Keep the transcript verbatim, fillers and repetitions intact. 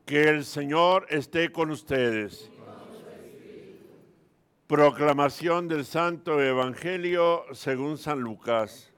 Que el Señor esté con ustedes. Proclamación del Santo Evangelio según San Lucas.